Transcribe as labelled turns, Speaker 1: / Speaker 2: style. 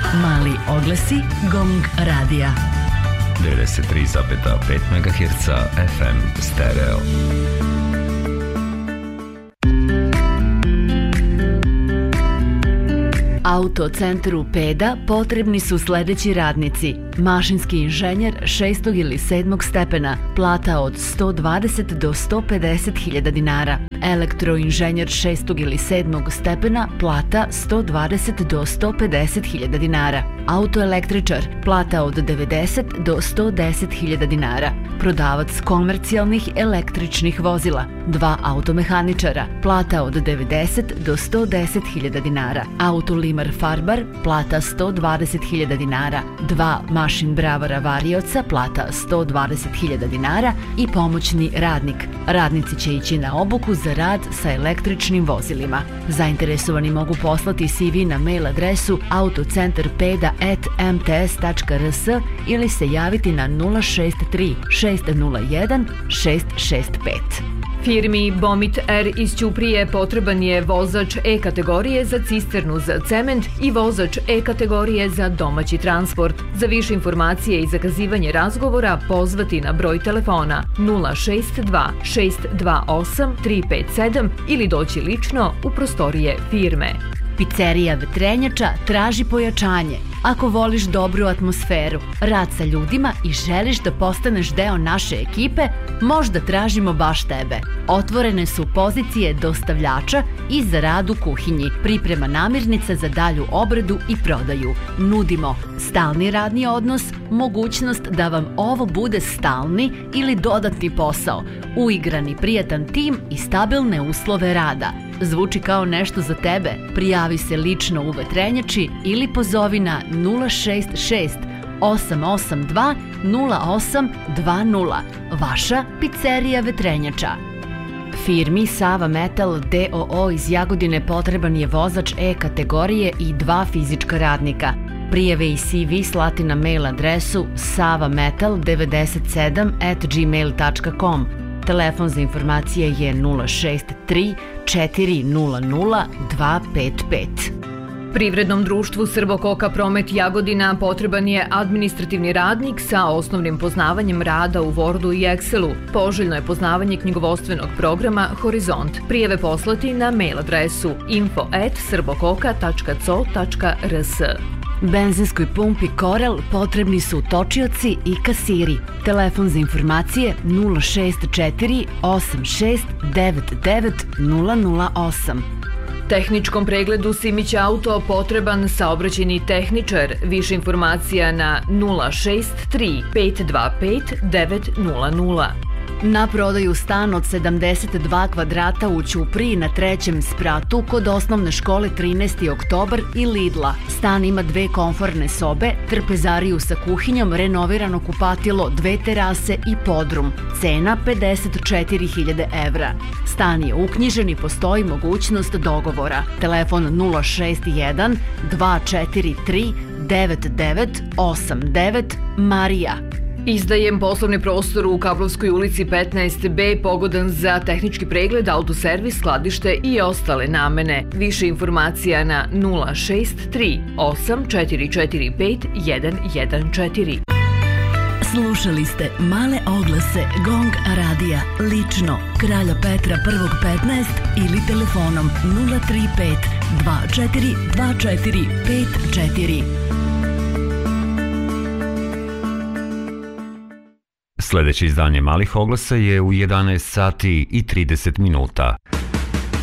Speaker 1: Mali oglasi Gong radija.
Speaker 2: 93,5 MHz FM stereo.
Speaker 1: Autocentru Peda potrebni su sledeći radnici: mašinski inženjer 6. ili 7. stepena, plata od 120 do 150 hiljada dinara; elektroinženjer 6. ili 7. stepena, plata 120 do 150 hiljada dinara; autoelektričar, plata od 90 do 110 hiljada dinara; prodavac komercijalnih električnih vozila, 2 automehaničara, plata od 90 do 110 hiljada dinara; autolimar farbar, plata 120 hiljada dinara; 2 mašin bravara varioca, plata 120 hiljada dinara i pomoćni radnik. Radnici će ići na obuku za rad sa električnim vozilima. Zainteresovani mogu poslati CV na mail adresu autocenterpeda@mts.rs ili se javiti na 063 601 665.
Speaker 3: Firmi Bomit Air iz Ćuprije potreban je vozač E kategorije za cisternu za cement i vozač E kategorije za domaći transport. Za više informacije i zakazivanje razgovora pozvati na broj telefona 062 628 357 ili doći lično u prostorije firme.
Speaker 1: Pizzerija Vetrenjača traži pojačanje. Ako voliš dobru atmosferu, rad sa ljudima i želiš da postaneš deo naše ekipe, možda tražimo baš tebe. Otvorene su pozicije dostavljača i za rad u kuhinji, priprema namirnica za dalju obradu i prodaju. Nudimo stalni radni odnos, mogućnost da vam ovo bude stalni ili dodatni posao, uigrani prijatan tim i stabilne uslove rada. Zvuči kao nešto za tebe? Prijavi se lično u Vetrenjači ili pozovi na 066 882 0820. Vaša pizzerija Vetrenjača. Firmi Sava Metal d.o.o. iz Jagodine potreban je vozač E kategorije i 2 fizička radnika. Prijave i CV slati na mail adresu savametal97@gmail.com. Telefon za informacije je 063 400 255.
Speaker 3: Privrednom društvu Srbokoka Promet Jagodina potreban je administrativni radnik sa osnovnim poznavanjem rada u Wordu i Excelu. Poželjno je poznavanje knjigovodstvenog programa Horizont. Prijave poslati na mail adresu info@srbokoka.co.rs.
Speaker 1: Benzinskoj pumpi Korel potrebni su točioci i kasiri. Telefon za informacije 064 86 99 008.
Speaker 3: Tehničkom pregledu Simić Auto potreban saobraćajni tehničar. Više informacija na 063 525 900.
Speaker 1: Na prodaju stan od 72 kvadrata u Ćupriji na 3. spratu kod osnovne škole 13. oktobar i Lidla. Stan ima 2 komforne sobe, trpezariju sa kuhinjom, renovirano kupatilo, 2 terase i podrum. Cena 54.000 evra. Stan je uknjižen i postoji mogućnost dogovora. Telefon 061 243 9989 Marija.
Speaker 3: Izdajem poslovni prostor u Kablovskoj ulici 15B pogodan za tehnički pregled, autoservis, skladište i ostale namene. Više informacija na 063 8445 114.
Speaker 1: Slušali ste male oglase Gong radija, lično Kralja Petra 1.15 ili telefonom 035 24 24 54.
Speaker 2: Sljedeće izdanje malih oglasa je u 11 sati i 30 minuta.